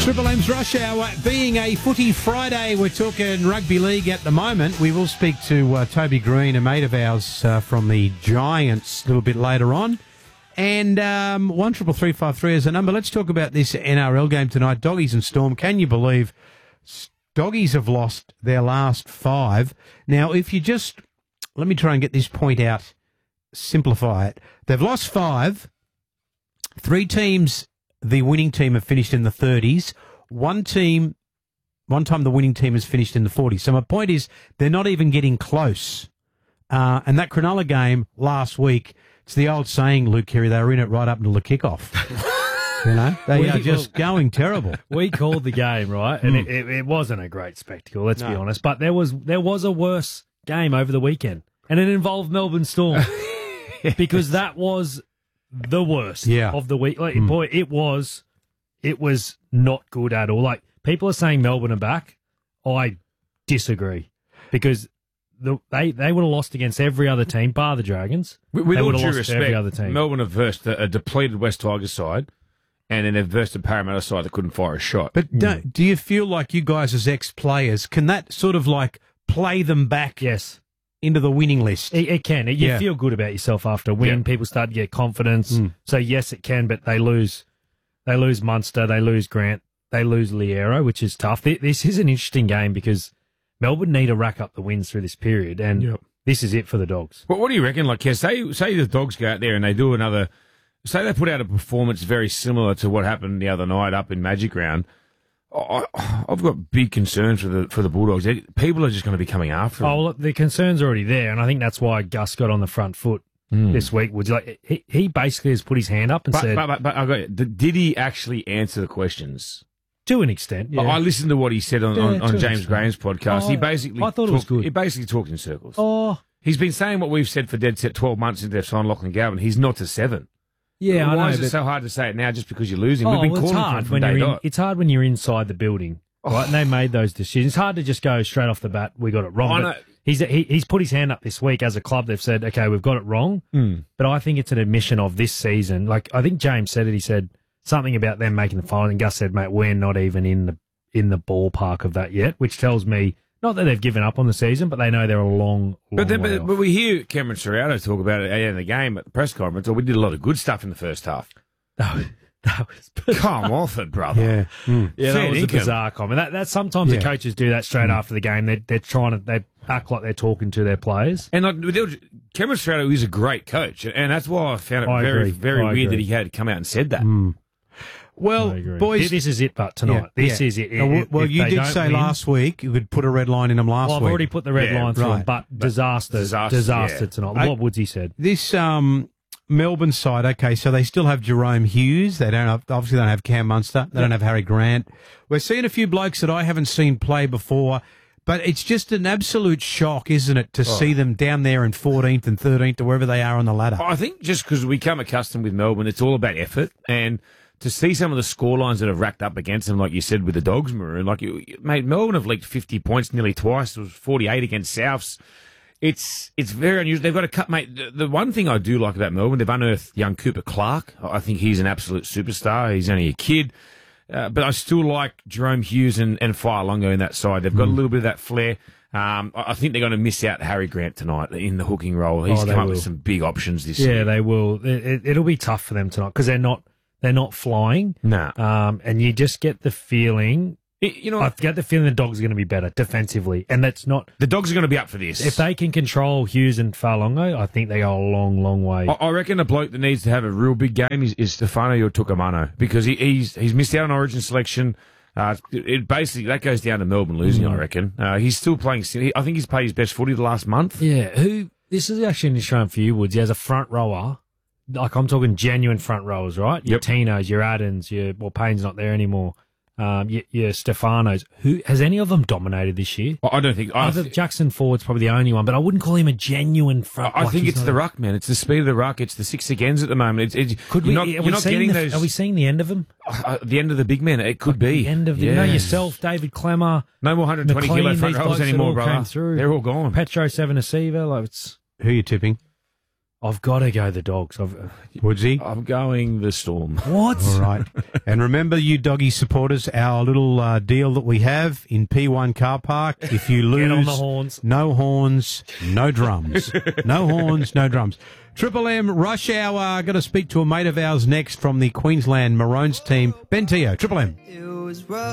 Triple M's Rush Hour. Being a footy Friday, we're talking rugby league at the moment. We will speak to Toby Green, a mate of ours from the Giants, a little bit later on. And 133353 is the number. Let's talk about this NRL game tonight. Doggies and Storm. Can you believe Doggies have lost their last 5? Now, if you just... Let me try and get this point out, simplify it. They've lost 5. 3 teams... The winning team have finished in the 30s. One time the winning team has finished in the 40s. So my point is they're not even getting close. And that Cronulla game last week, it's the old saying, Luke Keary, they were in it right up until the kickoff. You know, they are just going terrible. We called the game, right? And it wasn't a great spectacle, let's be honest. But there was a worse game over the weekend. And it involved Melbourne Storm. Because that was... the worst of the week. Like, boy, it was not good at all. Like, people are saying Melbourne are back. I disagree because they would have lost against every other team, bar the Dragons. With they all would have due lost respect, to every other team. Melbourne have versed a depleted West Tigers side, and then they've versed a Parramatta side that couldn't fire a shot. But do you feel like you guys as ex-players, can that sort of like play them back? Yes. Into the winning list. It can. You feel good about yourself after a win. Yeah. People start to get confidence. So, yes, it can, but they lose Munster, they lose Grant, they lose Liero, which is tough. This is an interesting game because Melbourne need to rack up the wins through this period, and this is it for the Dogs. Well, what do you reckon? Like, say the Dogs go out there and they do another... Say they put out a performance very similar to what happened the other night up in Magic Round. I've got big concerns for the Bulldogs. People are just going to be coming after them. Oh, look, the concern's already there, and I think that's why Gus got on the front foot this week. Would you like he basically has put his hand up and said, "But I got it. Did he actually answer the questions?" To an extent, yeah. I listened to what he said on James Graham's podcast. He basically I thought it was good. He basically talked in circles. Oh, he's been saying what we've said for dead set 12 months since they've signed Lachlan Galvin. He's not to 7. Yeah, I know. Why is it so hard to say it now just because you're losing? We've been it's calling hard for it from day dot. It's hard when you're inside the building, right? And they made those decisions. It's hard to just go straight off the bat, we got it wrong. But he's put his hand up this week as a club. They've said, okay, we've got it wrong. But I think it's an admission of this season. Like, I think James said it. He said something about them making the final, and Gus said, mate, we're not even in the ballpark of that yet, which tells me not that they've given up on the season, but they know they're a long way off. But we hear Cameron Serrato talk about it in the game at the press conference, or we did a lot of good stuff in the first half. That was come off it, brother. Yeah, that was a bizarre comment. That sometimes the coaches do that straight after the game. They act like they're talking to their players. And Cameron Serrato is a great coach, and that's why I found it very weird that he had come out and said that. Well, boys, this is it. But tonight, this is it. Well, you did say last week you could put a red line in them last week. I've already put the red line through them, but disaster tonight. What Woodsy said. This Melbourne side, okay, so they still have Jerome Hughes. They obviously don't have Cam Munster. They don't have Harry Grant. We're seeing a few blokes that I haven't seen play before, but it's just an absolute shock, isn't it, to see them down there in 14th and 13th or wherever they are on the ladder. I think just because we come accustomed with Melbourne, it's all about effort, and to see some of the scorelines that have racked up against them, like you said with the Dogs, Maroon, mate, Melbourne have leaked 50 points nearly twice. It was 48 against Souths. It's very unusual. They've got to cut, mate. The one thing I do like about Melbourne, they've unearthed young Cooper Clark. I think he's an absolute superstar. He's only a kid. But I still like Jerome Hughes and Fire-Longo in that side. They've got a little bit of that flair. I think they're going to miss out Harry Grant tonight in the hooking role. He's come up with some big options this year. Yeah, they will. It'll be tough for them tonight because they're not flying. No. And you just get the feeling... I get the feeling the Dogs are going to be better defensively, and that's not... The Dogs are going to be up for this. If they can control Hughes and Fa'alongo, I think they go a long, long way. I reckon a bloke that needs to have a real big game is Stefano Yotukamano, because he's missed out on Origin selection. It basically, that goes down to Melbourne losing, I reckon. He's still playing... I think he's played his best footy the last month. Yeah, this is actually an interesting one for you, Woods. He has a front rower. Like, I'm talking genuine front rowers, right? Your Tinos, your Addens, Payne's not there anymore. Your Stefanos. Has any of them dominated this year? I don't think. Jackson Ford's probably the only one, but I wouldn't call him a genuine front. I think it's the ruck, man. It's the speed of the ruck. It's the 6 agains at the moment. Are we seeing the end of them? The end of the big men. It could be. The end of yourself, David Clemmer. No more 120 kilo front rows anymore, brother. Through. They're all gone. Petro Sevenasiva. Who are you tipping? I've got to go the Dogs. Woodsy? I'm going the Storm. What? All right. And remember, you doggy supporters, our little deal that we have in P1 car park. If you lose, Get on the horns. No horns, no drums. No horns, no drums. Triple M Rush Hour. Going to speak to a mate of ours next from the Queensland Maroons team. Ben Teo, Triple M.